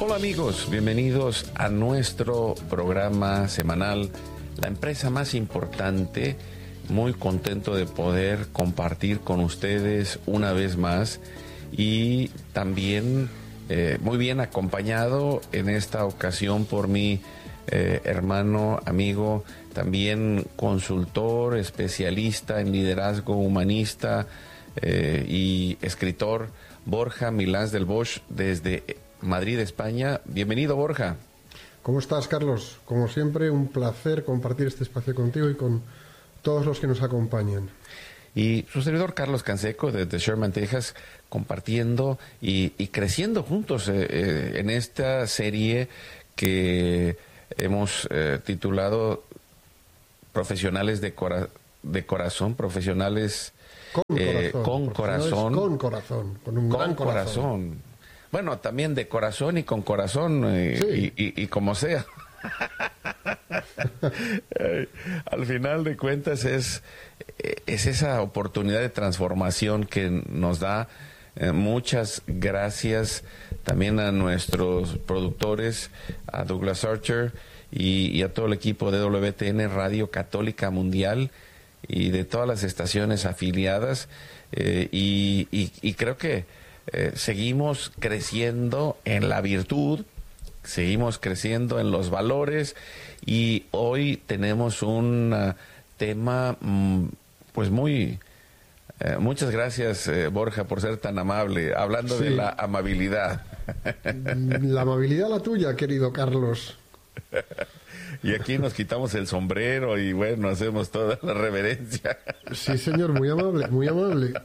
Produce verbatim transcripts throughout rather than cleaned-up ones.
Hola amigos, bienvenidos a nuestro programa semanal, la empresa más importante. Muy contento de poder compartir con ustedes una vez más y también eh, muy bien acompañado en esta ocasión por mi eh, hermano, amigo, también consultor, especialista en liderazgo humanista eh, y escritor, Borja Milans del Bosch, desde Madrid, España. Bienvenido, Borja. ¿Cómo estás, Carlos? Como siempre, un placer compartir este espacio contigo y con todos los que nos acompañan. Y su servidor Carlos Canseco desde Sherman, Texas, compartiendo y, y creciendo juntos eh, eh, en esta serie que hemos eh, titulado Profesionales de, cora de Corazón, Profesionales con eh, corazón, con, corazón con corazón, con un con gran corazón. corazón. Bueno, también de corazón y con corazón eh, sí. y, y, y como sea. Al final de cuentas es, es esa oportunidad de transformación que nos da. Eh, muchas gracias también a nuestros productores, a Douglas Archer y, y a todo el equipo de W T N Radio Católica Mundial y de todas las estaciones afiliadas. Eh, y, y, y creo que eh, seguimos creciendo en la virtud, seguimos creciendo en los valores y hoy tenemos un uh, tema mm, pues muy eh, muchas gracias eh, Borja por ser tan amable, hablando sí. de la amabilidad. La amabilidad la tuya, querido Carlos. Y aquí nos quitamos el sombrero y bueno, hacemos toda la reverencia. Sí, señor, muy amable, muy amable.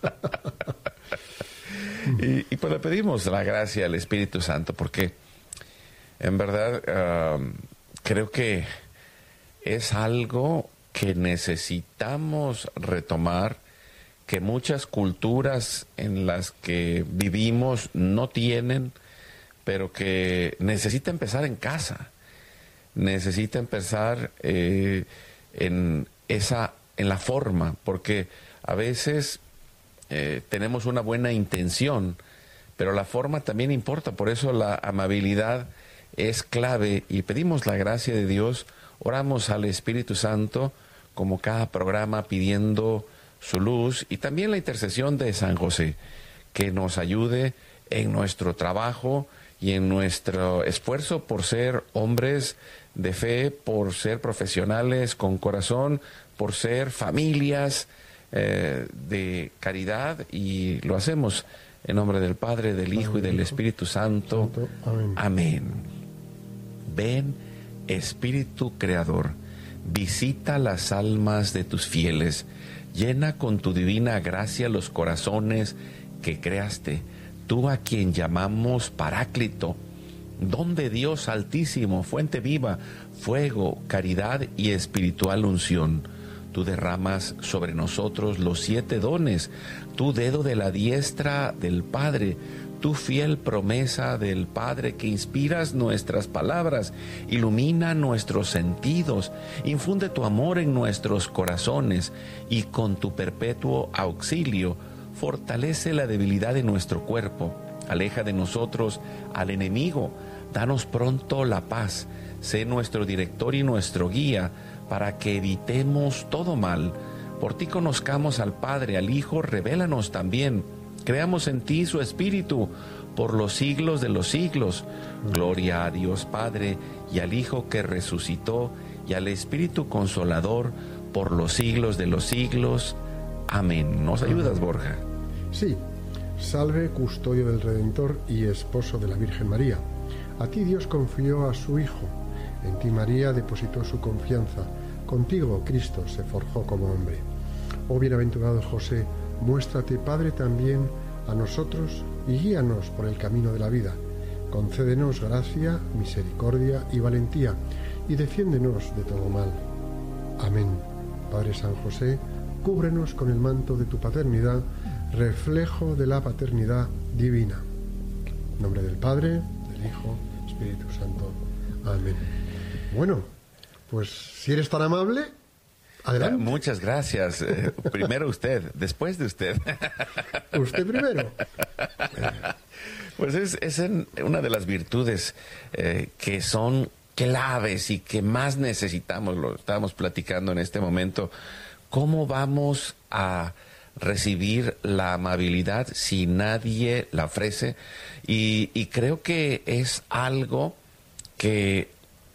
Y, y pues le pedimos la gracia al Espíritu Santo porque en verdad, uh, creo que es algo que necesitamos retomar, que muchas culturas en las que vivimos no tienen, pero que necesita empezar en casa, necesita empezar eh, en esa, en la forma, porque a veces eh, tenemos una buena intención, pero la forma también importa, por eso la amabilidad es clave y pedimos la gracia de Dios, oramos al Espíritu Santo como cada programa pidiendo su luz y también la intercesión de San José, que nos ayude en nuestro trabajo y en nuestro esfuerzo por ser hombres de fe, por ser profesionales con corazón, por ser familias eh, de caridad y lo hacemos en nombre del Padre, del Hijo y del Espíritu Santo. Amén. Amén. Ven, Espíritu Creador, visita las almas de tus fieles, llena con tu divina gracia los corazones que creaste, tú a quien llamamos Paráclito, don de Dios altísimo, fuente viva, fuego, caridad y espiritual unción. Tú derramas sobre nosotros los siete dones, tu dedo de la diestra del Padre, tu fiel promesa del Padre que inspiras nuestras palabras, ilumina nuestros sentidos, infunde tu amor en nuestros corazones y con tu perpetuo auxilio fortalece la debilidad de nuestro cuerpo, aleja de nosotros al enemigo, danos pronto la paz, sé nuestro director y nuestro guía para que evitemos todo mal. Por ti conozcamos al Padre, al Hijo, revélanos también. Creamos en ti su Espíritu por los siglos de los siglos. Gloria a Dios Padre y al Hijo que resucitó y al Espíritu Consolador por los siglos de los siglos. Amén. ¿Nos ayudas, Borja? Sí. Salve, custodio del Redentor y esposo de la Virgen María. A ti Dios confió a su Hijo. En ti María depositó su confianza. Contigo Cristo se forjó como hombre. Oh bienaventurado José, muéstrate Padre también a nosotros y guíanos por el camino de la vida. Concédenos gracia, misericordia y valentía y defiéndenos de todo mal. Amén. Padre San José, cúbrenos con el manto de tu paternidad, reflejo de la paternidad divina. En nombre del Padre, del Hijo, Espíritu Santo. Amén. Bueno, pues si eres tan amable, Adelante. Muchas gracias. Eh, primero usted, después de usted. Usted primero. Pues es, es en una de las virtudes eh, que son claves y que más necesitamos, lo estábamos platicando en este momento. ¿Cómo vamos a recibir la amabilidad si nadie la ofrece? Y, y creo que es algo que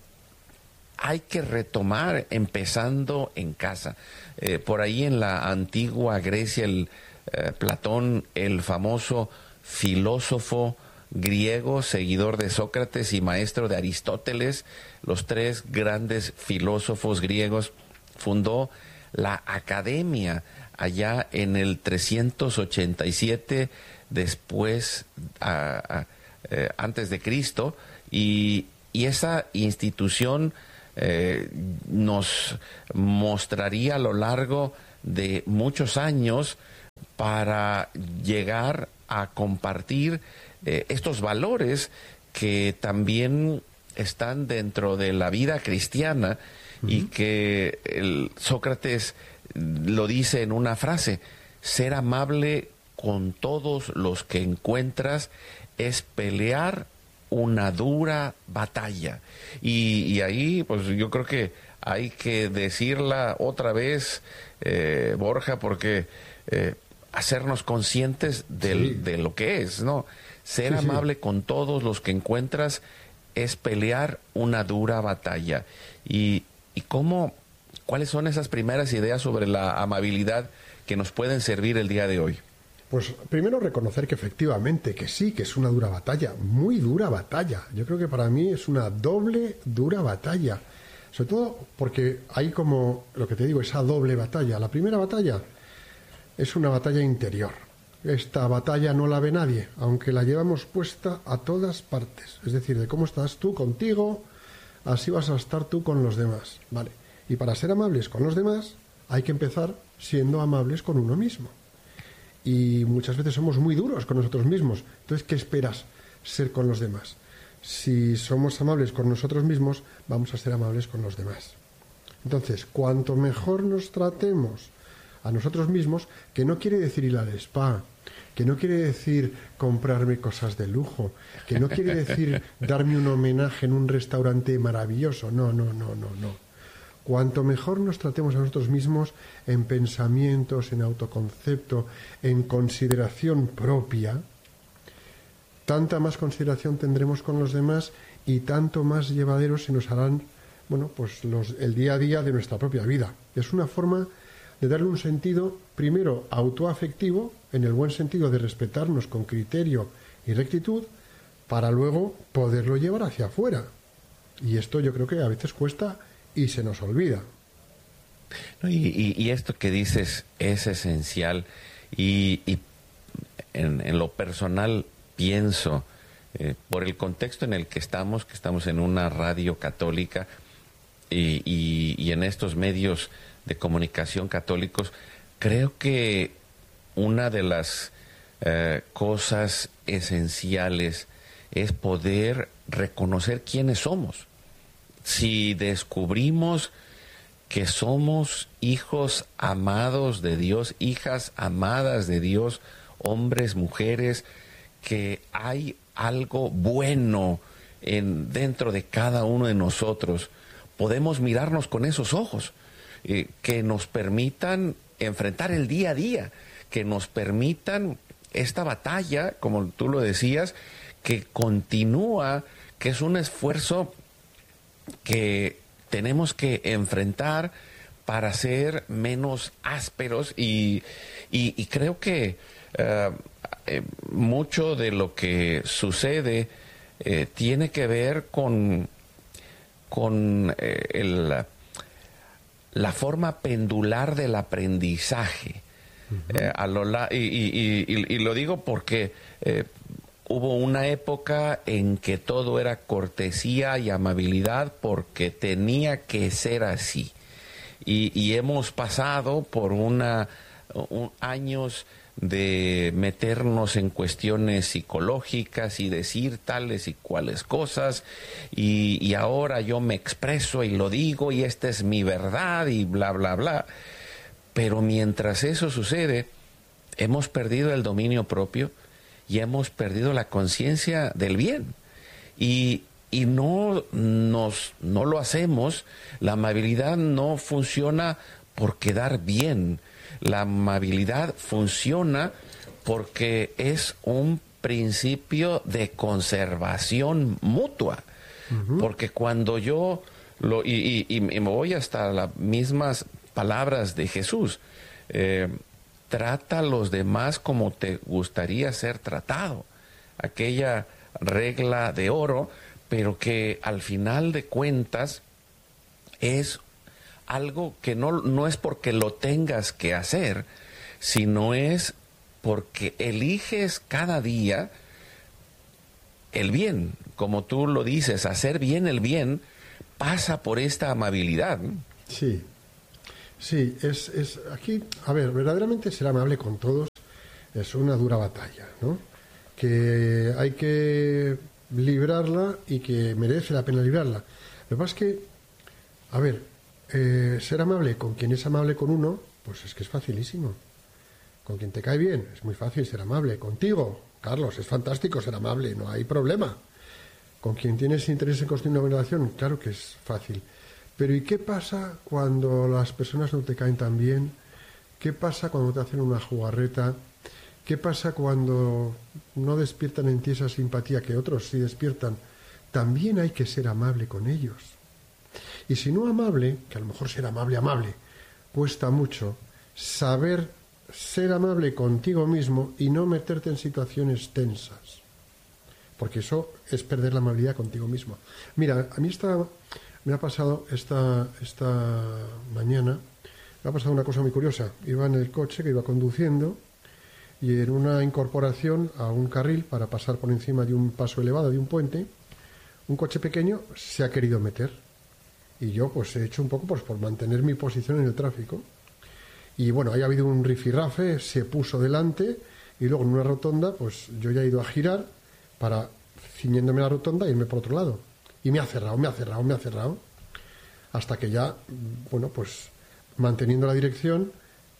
hay que retomar empezando en casa. Eh, por ahí en la antigua Grecia, el eh, Platón, el famoso filósofo griego, seguidor de Sócrates y maestro de Aristóteles, los tres grandes filósofos griegos, fundó la academia allá en el trescientos ochenta y siete después, a, a, eh, antes de Cristo, y, y esa institución eh, nos mostraría a lo largo de muchos años para llegar a compartir eh, estos valores que también están dentro de la vida cristiana. Uh-huh. Y que el Sócrates lo dice en una frase: ser amable con todos los que encuentras es pelear una dura batalla. Y, y ahí, pues yo creo que hay que decirla otra vez, eh, Borja, porque eh, hacernos conscientes del, sí. de lo que es, ¿no? Ser sí, amable sí. con todos los que encuentras es pelear una dura batalla. Y, y cómo, ¿cuáles son esas primeras ideas sobre la amabilidad que nos pueden servir el día de hoy? Pues primero reconocer que efectivamente, que sí, que es una dura batalla, muy dura batalla. Yo creo que para mí es una doble dura batalla. Sobre todo porque hay como, lo que te digo, esa doble batalla. La primera batalla es una batalla interior. Esta batalla no la ve nadie, aunque la llevamos puesta a todas partes. Es decir, de cómo estás tú contigo, así vas a estar tú con los demás. Vale. Y para ser amables con los demás, hay que empezar siendo amables con uno mismo. Y muchas veces somos muy duros con nosotros mismos. Entonces, ¿qué esperas ser con los demás? Si somos amables con nosotros mismos, vamos a ser amables con los demás. Entonces, cuanto mejor nos tratemos a nosotros mismos, que no quiere decir ir al spa, que no quiere decir comprarme cosas de lujo, que no quiere decir darme un homenaje en un restaurante maravilloso. No, no, no, no, no. Cuanto mejor nos tratemos a nosotros mismos en pensamientos, en autoconcepto, en consideración propia, tanta más consideración tendremos con los demás y tanto más llevaderos se nos harán, bueno, pues los, el día a día de nuestra propia vida. Es una forma de darle un sentido, primero, autoafectivo, en el buen sentido de respetarnos con criterio y rectitud, para luego poderlo llevar hacia afuera. Y esto yo creo que a veces cuesta y se nos olvida. Y, y, y esto que dices es esencial. Y, y en, en lo personal pienso, eh, por el contexto en el que estamos, que estamos en una radio católica y, y, y en estos medios de comunicación católicos, creo que una de las eh, cosas esenciales es poder reconocer quiénes somos. Si descubrimos que somos hijos amados de Dios, hijas amadas de Dios, hombres, mujeres, que hay algo bueno en, dentro de cada uno de nosotros, podemos mirarnos con esos ojos, eh, que nos permitan enfrentar el día a día, que nos permitan esta batalla, como tú lo decías, que continúa, que es un esfuerzo que tenemos que enfrentar para ser menos ásperos y, y, y creo que uh, eh, mucho de lo que sucede eh, tiene que ver con, con eh, el, la forma pendular del aprendizaje. Uh-huh. eh, a lo la, y, y, y, y lo digo porque eh, hubo una época en que todo era cortesía y amabilidad porque tenía que ser así. Y, y hemos pasado por una un, años de meternos en cuestiones psicológicas y decir tales y cuales cosas, y, y ahora yo me expreso y lo digo y esta es mi verdad y bla, bla, bla. Pero mientras eso sucede, hemos perdido el dominio propio y hemos perdido la conciencia del bien. Y, y no, nos, no lo hacemos. La amabilidad no funciona por quedar bien. La amabilidad funciona porque es un principio de conservación mutua. Uh-huh. Porque cuando yo, lo, y, y, y me voy hasta las mismas palabras de Jesús, eh, trata a los demás como te gustaría ser tratado. Aquella regla de oro, pero que al final de cuentas es algo que no, no es porque lo tengas que hacer, sino es porque eliges cada día el bien. Como tú lo dices, hacer bien el bien pasa por esta amabilidad. Sí, sí, es, es aquí, a ver, verdaderamente ser amable con todos es una dura batalla, ¿no? Que hay que librarla y que merece la pena librarla. Lo que pasa es que, a ver, Eh, ser amable con quien es amable con uno, pues es que es facilísimo. Con quien te cae bien, es muy fácil ser amable. Contigo, Carlos, es fantástico ser amable, no hay problema. Con quien tienes interés en construir una relación, claro que es fácil. Pero ¿y qué pasa cuando las personas no te caen tan bien? ¿Qué pasa cuando te hacen una jugarreta? ¿Qué pasa cuando no despiertan en ti esa simpatía que otros sí despiertan? También hay que ser amable con ellos. Y si no amable, que a lo mejor ser amable, amable, cuesta mucho, saber ser amable contigo mismo y no meterte en situaciones tensas. Porque eso es perder la amabilidad contigo mismo. Mira, a mí esta, me ha pasado esta, esta mañana, me ha pasado una cosa muy curiosa. Iba en el coche que iba conduciendo y en una incorporación a un carril para pasar por encima de un paso elevado, de un puente, un coche pequeño se ha querido meter. Y yo pues he hecho un poco pues por mantener mi posición en el tráfico. Y bueno, ahí ha habido un rifirrafe, se puso delante y luego en una rotonda pues yo ya he ido a girar para, ciñéndome la rotonda, irme por otro lado. Y me ha cerrado, me ha cerrado, me ha cerrado. Hasta que ya, bueno, pues manteniendo la dirección,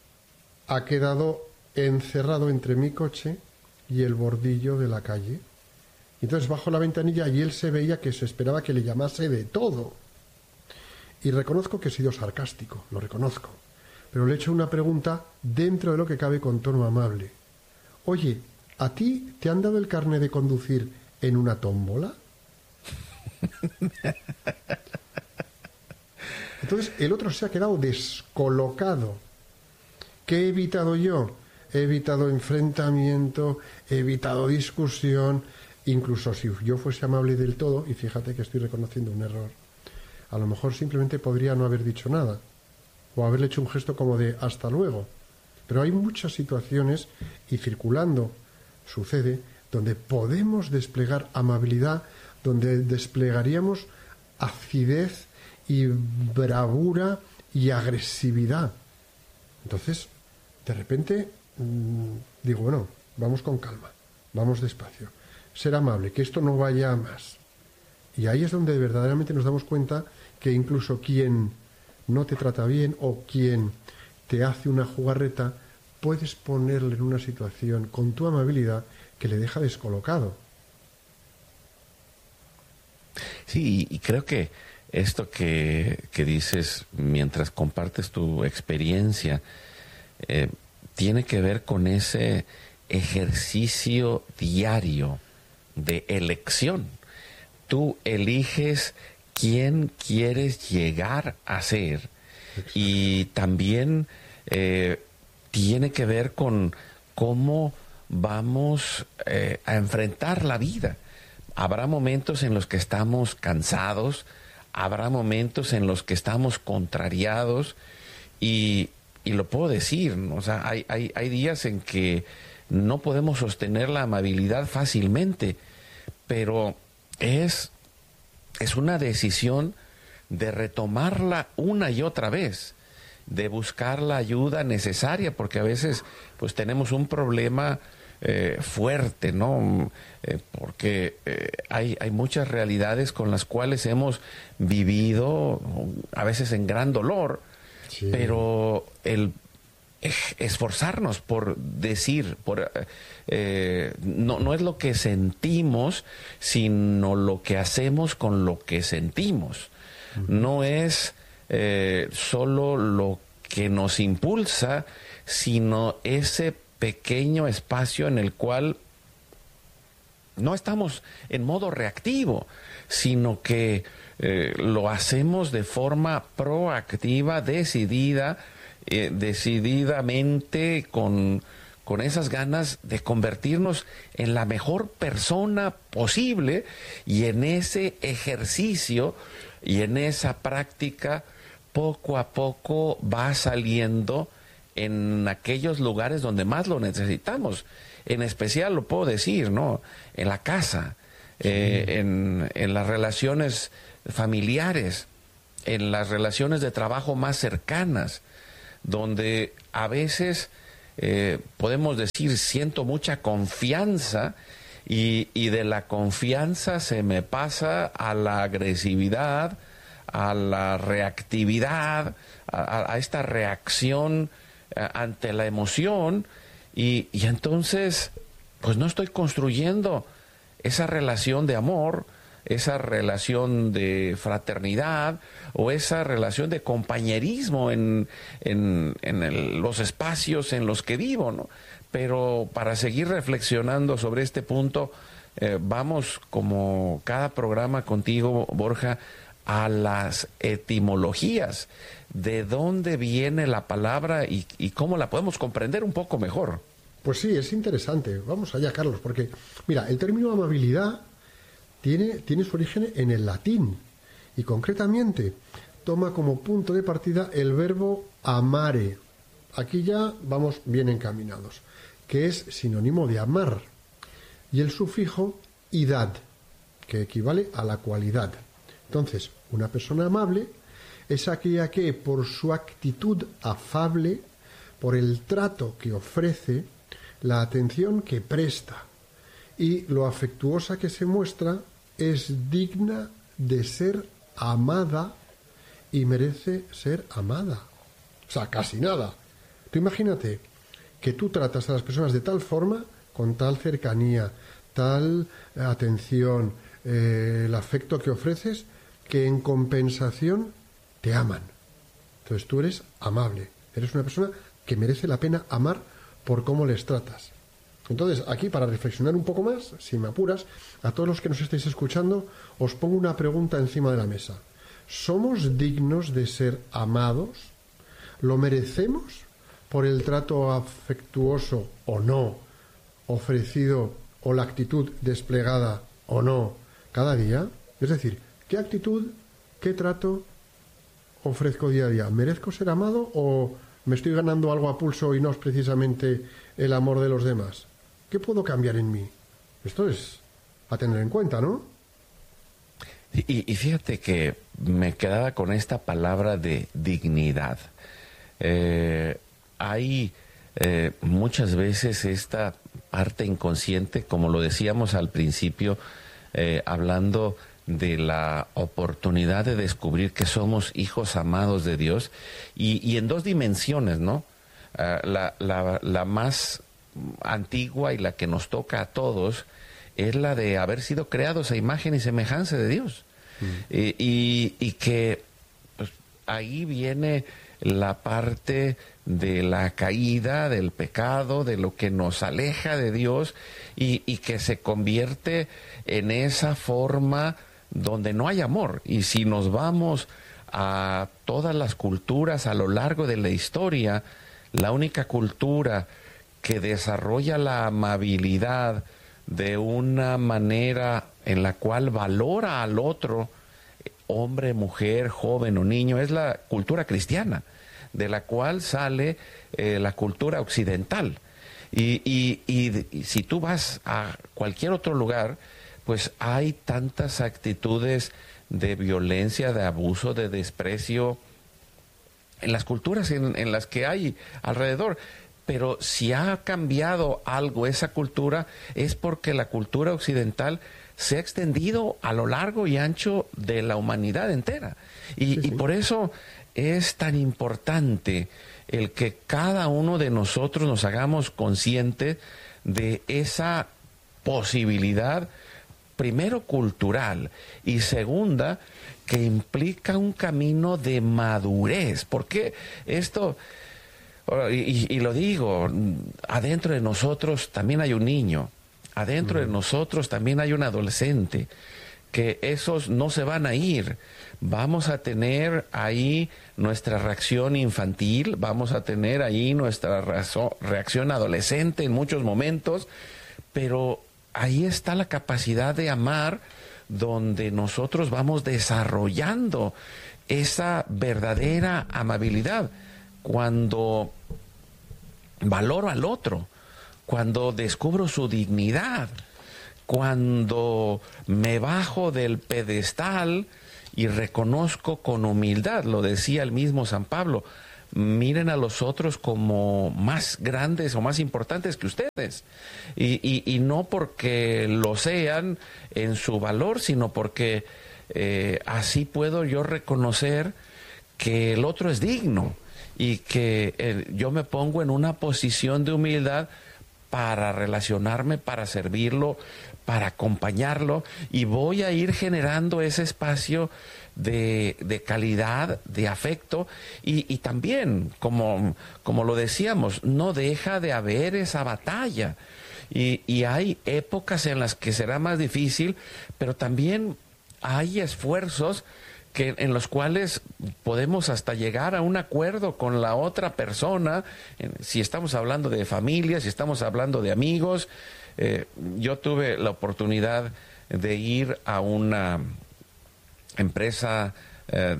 ha quedado encerrado entre mi coche y el bordillo de la calle. Y entonces bajo la ventanilla y él se veía que se esperaba que le llamase de todo. Y reconozco que he sido sarcástico, lo reconozco. Pero le he hecho una pregunta dentro de lo que cabe con tono amable. Oye, ¿a ti te han dado el carné de conducir en una tómbola? Entonces el otro se ha quedado descolocado. ¿Qué he evitado yo? He evitado enfrentamiento, he evitado discusión. Incluso si yo fuese amable del todo, y fíjate que estoy reconociendo un error, a lo mejor simplemente podría no haber dicho nada o haberle hecho un gesto como de hasta luego. Pero hay muchas situaciones, y circulando sucede, donde podemos desplegar amabilidad, donde desplegaríamos acidez y bravura y agresividad. Entonces, de repente, mmm, digo, bueno, vamos con calma, vamos despacio, ser amable, que esto no vaya a más. Y ahí es donde verdaderamente nos damos cuenta que incluso quien no te trata bien o quien te hace una jugarreta, puedes ponerle en una situación con tu amabilidad que le deja descolocado. Sí, y creo que esto que, que dices mientras compartes tu experiencia eh, tiene que ver con ese ejercicio diario de elección. Tú eliges quién quieres llegar a ser. Exacto. Y también eh, tiene que ver con cómo vamos eh, a enfrentar la vida. Habrá momentos en los que estamos cansados, habrá momentos en los que estamos contrariados y, y lo puedo decir, ¿no? O sea, hay, hay, hay días en que no podemos sostener la amabilidad fácilmente, pero es, es una decisión de retomarla una y otra vez. de buscar la ayuda necesaria, porque a veces pues tenemos un problema eh, fuerte, ¿no? Eh, porque eh, hay, hay muchas realidades con las cuales hemos vivido, a veces en gran dolor, sí. Pero el esforzarnos por decir, por eh, no, no es lo que sentimos, sino lo que hacemos con lo que sentimos. Uh-huh. No es eh, solo lo que nos impulsa, sino ese pequeño espacio en el cual no estamos en modo reactivo, sino que eh, lo hacemos de forma proactiva, decidida, Eh, decididamente, con, con esas ganas de convertirnos en la mejor persona posible, y en ese ejercicio y en esa práctica poco a poco va saliendo en aquellos lugares donde más lo necesitamos. En especial lo puedo decir, ¿no? En la casa, sí. eh, en, en las relaciones familiares, en las relaciones de trabajo más cercanas, donde a veces eh, podemos decir siento mucha confianza y, y de la confianza se me pasa a la agresividad, a la reactividad, a, a esta reacción a, ante la emoción, y, y entonces pues no estoy construyendo esa relación de amor, esa relación de fraternidad o esa relación de compañerismo en, en, en el, los espacios en los que vivo, ¿no? Pero para seguir reflexionando sobre este punto, eh, vamos, como cada programa contigo, Borja, a las etimologías, de dónde viene la palabra y, y cómo la podemos comprender un poco mejor. Pues sí, es interesante. Vamos allá, Carlos, porque mira, el término amabilidad Tiene, tiene su origen en el latín y concretamente toma como punto de partida el verbo amare. Aquí ya vamos bien encaminados, que es sinónimo de amar, y el sufijo idad, que equivale a la cualidad. Entonces, una persona amable es aquella que, por su actitud afable, por el trato que ofrece, la atención que presta y lo afectuosa que se muestra, es digna de ser amada y merece ser amada. O sea, casi nada. Tú imagínate que tú tratas a las personas de tal forma, con tal cercanía, tal atención, eh, el afecto que ofreces, que en compensación te aman. Entonces tú eres amable, eres una persona que merece la pena amar por cómo les tratas. Entonces, aquí, para reflexionar un poco más, si me apuras, a todos los que nos estáis escuchando, os pongo una pregunta encima de la mesa. ¿Somos dignos de ser amados? ¿Lo merecemos por el trato afectuoso o no, ofrecido, o la actitud desplegada o no, cada día? Es decir, ¿qué actitud, qué trato ofrezco día a día? ¿Merezco ser amado o me estoy ganando algo a pulso y no es precisamente el amor de los demás? ¿Qué puedo cambiar en mí? Esto es a tener en cuenta, ¿no? Y, y fíjate que me quedaba con esta palabra de dignidad. Eh, hay eh, muchas veces esta parte inconsciente, como lo decíamos al principio, eh, hablando de la oportunidad de descubrir que somos hijos amados de Dios, y, y en dos dimensiones, ¿no? Uh, la, la, la más antigua y la que nos toca a todos es la de haber sido creados a imagen y semejanza de Dios. Mm. Y, y, y que pues, ahí viene la parte de la caída, del pecado, de lo que nos aleja de Dios, y, y que se convierte en esa forma donde no hay amor. Y si nos vamos a todas las culturas a lo largo de la historia, la única cultura que desarrolla la amabilidad de una manera en la cual valora al otro, hombre, mujer, joven o niño, es la cultura cristiana, de la cual sale eh, la cultura occidental. Y, y, y, y si tú vas a cualquier otro lugar, pues hay tantas actitudes de violencia, de abuso, de desprecio, en las culturas en, en las que hay alrededor. Pero si ha cambiado algo esa cultura, es porque la cultura occidental se ha extendido a lo largo y ancho de la humanidad entera. Y, sí, sí. y por eso es tan importante el que cada uno de nosotros nos hagamos conscientes de esa posibilidad, primero cultural, y segunda, que implica un camino de madurez. Porque esto, y, y lo digo, adentro de nosotros también hay un niño, adentro uh-huh. de nosotros también hay un adolescente, que esos no se van a ir. Vamos a tener ahí nuestra reacción infantil, vamos a tener ahí nuestra razo- reacción adolescente en muchos momentos, pero ahí está la capacidad de amar, donde nosotros vamos desarrollando esa verdadera amabilidad. Cuando valoro al otro, cuando descubro su dignidad, cuando me bajo del pedestal y reconozco con humildad, lo decía el mismo San Pablo, miren a los otros como más grandes o más importantes que ustedes. Y, y, y no porque lo sean en su valor, sino porque eh, así puedo yo reconocer que el otro es digno y que eh, yo me pongo en una posición de humildad para relacionarme, para servirlo, para acompañarlo, y voy a ir generando ese espacio de, de calidad, de afecto, y, y también, como, como lo decíamos, no deja de haber esa batalla, y, y hay épocas en las que será más difícil, pero también hay esfuerzos que en los cuales podemos hasta llegar a un acuerdo con la otra persona, si estamos hablando de familia, si estamos hablando de amigos. Eh, yo tuve la oportunidad de ir a una empresa, eh,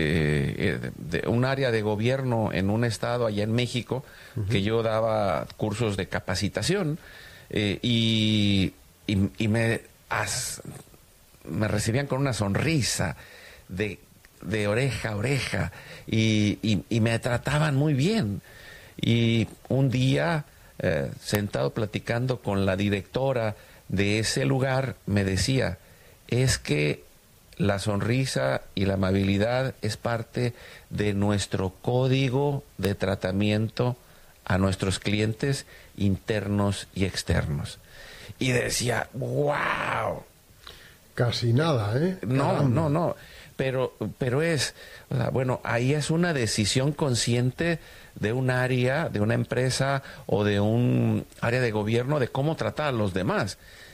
de, de un área de gobierno en un estado allá en México, uh-huh. que yo daba cursos de capacitación, eh, y, y, y me, as, me recibían con una sonrisa de, de oreja a oreja, y, y, y me trataban muy bien. Y un día, eh, sentado platicando con la directora de ese lugar, me decía, es que la sonrisa y la amabilidad es parte de nuestro código de tratamiento a nuestros clientes internos y externos. Y decía, wow. Casi nada, ¿eh? No, Caramba. no, no. Pero, pero es, o sea, bueno, ahí es una decisión consciente de un área, de una empresa o de un área de gobierno de cómo tratar a los demás.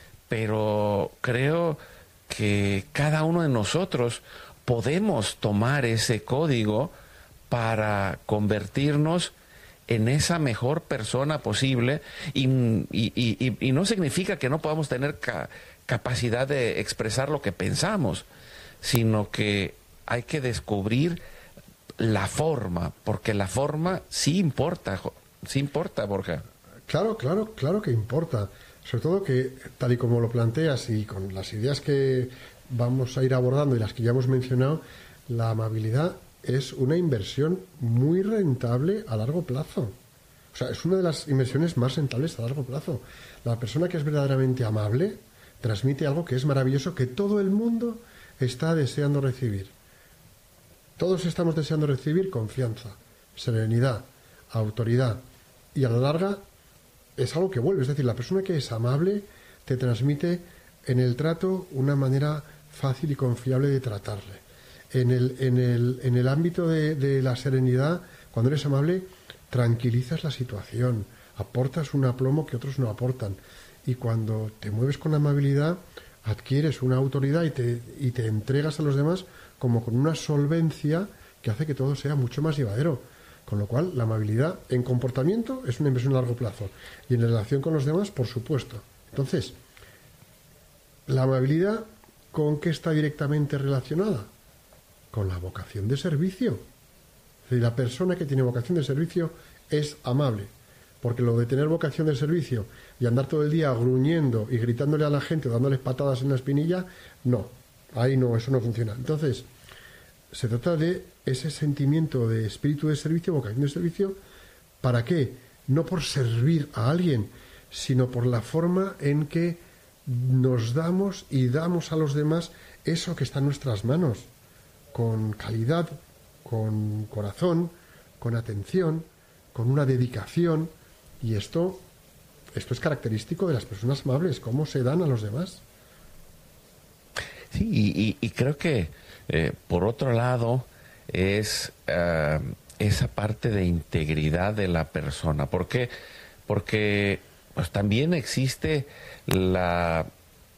Pero creo que cada uno de nosotros podemos tomar ese código para convertirnos en esa mejor persona posible, y, y, y, y no significa que no podamos tener ca- capacidad de expresar lo que pensamos, sino que hay que descubrir la forma, porque la forma sí importa, sí importa, Borja. Claro, claro, claro que importa. Sobre todo que, tal y como lo planteas y con las ideas que vamos a ir abordando y las que ya hemos mencionado, la amabilidad es una inversión muy rentable a largo plazo. O sea, es una de las inversiones más rentables a largo plazo. La persona que es verdaderamente amable transmite algo que es maravilloso, que todo el mundo está deseando recibir. Todos estamos deseando recibir confianza, serenidad, autoridad, y a la larga es algo que vuelve. Es decir, la persona que es amable te transmite en el trato una manera fácil y confiable de tratarle. En el, en el, en el ámbito de, de la serenidad, cuando eres amable, tranquilizas la situación, aportas un aplomo que otros no aportan. Y cuando te mueves con amabilidad, adquieres una autoridad y te, y te entregas a los demás como con una solvencia que hace que todo sea mucho más llevadero. Con lo cual, la amabilidad en comportamiento es una inversión a largo plazo. Y en relación con los demás, por supuesto. Entonces, ¿la amabilidad con qué está directamente relacionada? Con la vocación de servicio. Es decir, la persona que tiene vocación de servicio es amable. Porque lo de tener vocación de servicio y andar todo el día gruñendo y gritándole a la gente, dándoles patadas en la espinilla, no. Ahí no, eso no funciona. Entonces, se trata de ese sentimiento de espíritu de servicio, vocación de servicio, ¿para qué? No por servir a alguien, sino por la forma en que nos damos y damos a los demás eso que está en nuestras manos, con calidad, con corazón, con atención, con una dedicación. Y esto, esto es característico de las personas amables, cómo se dan a los demás. Sí, y, y creo que eh, por otro lado es uh, esa parte de integridad de la persona. ¿Por qué? Porque pues también existe la,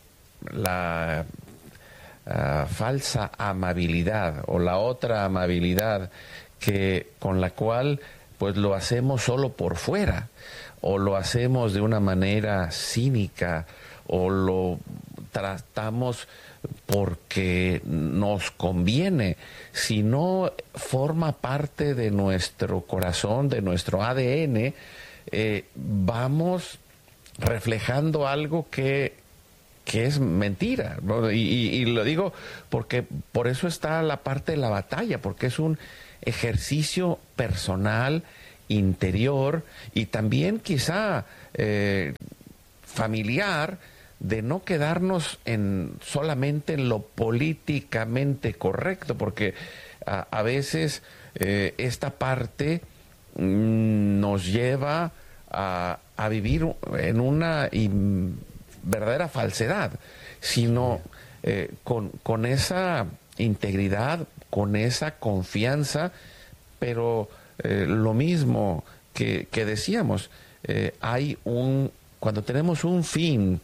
la uh, falsa amabilidad o la otra amabilidad que con la cual pues lo hacemos solo por fuera o lo hacemos de una manera cínica o lo tratamos porque nos conviene, si no forma parte de nuestro corazón, de nuestro A D N, eh, vamos reflejando algo que, que es mentira, ¿no? Y, y, y lo digo porque por eso está la parte de la batalla, porque es un ejercicio personal, interior y también quizá eh, familiar, de no quedarnos en solamente en lo políticamente correcto, porque a, a veces eh, esta parte mm, nos lleva a, a vivir en una in, verdadera falsedad, sino eh, con, con esa integridad, con esa confianza, pero eh, lo mismo que, que decíamos, eh, hay un, cuando tenemos un fin,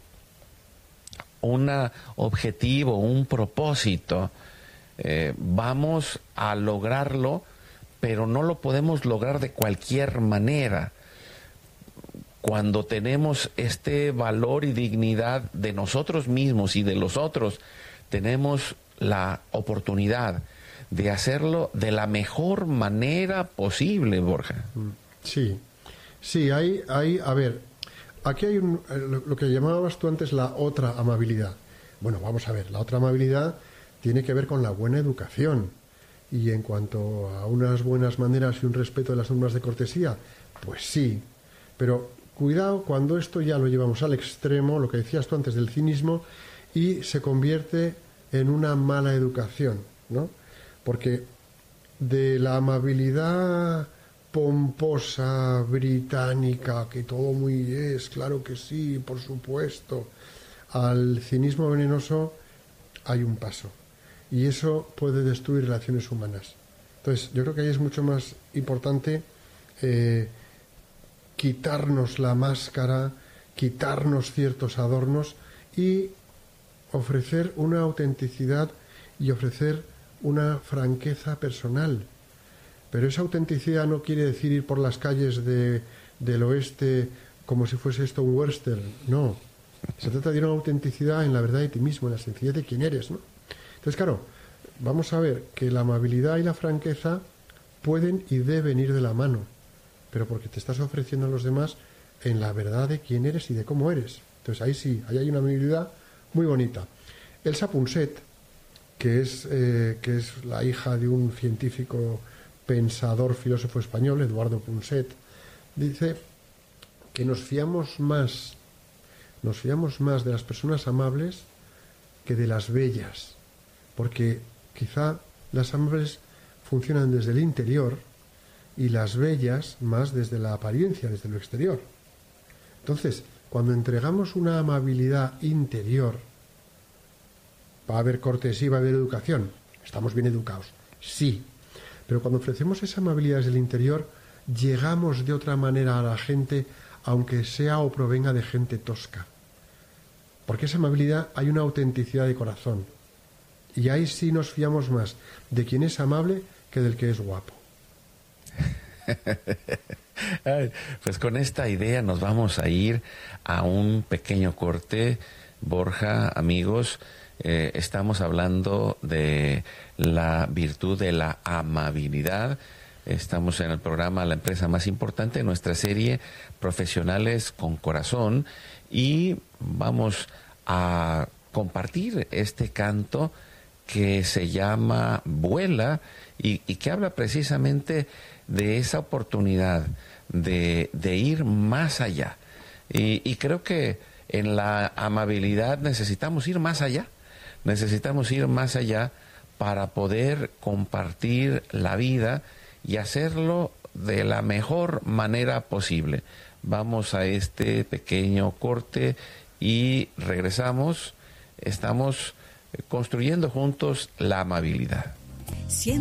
un objetivo, un propósito, eh, vamos a lograrlo, pero no lo podemos lograr de cualquier manera. Cuando tenemos este valor y dignidad de nosotros mismos y de los otros, tenemos la oportunidad de hacerlo de la mejor manera posible, Borja. Sí, sí, hay, hay a ver, aquí hay un, lo que llamabas tú antes la otra amabilidad. Bueno, vamos a ver, la otra amabilidad tiene que ver con la buena educación. Y en cuanto a unas buenas maneras y un respeto de las normas de cortesía, pues sí. Pero cuidado cuando esto ya lo llevamos al extremo, lo que decías tú antes del cinismo, y se convierte en una mala educación, ¿no? Porque de la amabilidad pomposa, británica, que todo muy es, claro que sí, por supuesto, al cinismo venenoso hay un paso. Y eso puede destruir relaciones humanas. Entonces, yo creo que ahí es mucho más importante eh, quitarnos la máscara, quitarnos ciertos adornos y ofrecer una autenticidad y ofrecer una franqueza personal. Pero esa autenticidad no quiere decir ir por las calles de, del oeste como si fuese esto un western, no. Se trata de una autenticidad en la verdad de ti mismo, en la sencillez de quién eres, ¿no? Entonces, claro, vamos a ver que la amabilidad y la franqueza pueden y deben ir de la mano, pero porque te estás ofreciendo a los demás en la verdad de quién eres y de cómo eres. Entonces, ahí sí, ahí hay una amabilidad muy bonita. Elsa Punset, que es, eh, que es la hija de un científico pensador, filósofo español, Eduardo Punset, dice que nos fiamos más, nos fiamos más de las personas amables que de las bellas, porque quizá las amables funcionan desde el interior y las bellas más desde la apariencia, desde lo exterior. Entonces, cuando entregamos una amabilidad interior, va a haber cortesía, va a haber educación, estamos bien educados, sí. Pero cuando ofrecemos esa amabilidad desde el interior, llegamos de otra manera a la gente, aunque sea o provenga de gente tosca. Porque esa amabilidad hay una autenticidad de corazón. Y ahí sí nos fiamos más de quien es amable que del que es guapo. Ay, pues con esta idea nos vamos a ir a un pequeño corte, Borja, amigos. Eh, estamos hablando de la virtud de la amabilidad. Estamos en el programa La Empresa Más Importante, en nuestra serie Profesionales con Corazón, y vamos a compartir este canto que se llama Vuela y, y que habla precisamente de esa oportunidad de, de ir más allá. Y, y creo que en la amabilidad necesitamos ir más allá, necesitamos ir más allá para poder compartir la vida y hacerlo de la mejor manera posible. Vamos a este pequeño corte y regresamos. Estamos construyendo juntos la amabilidad.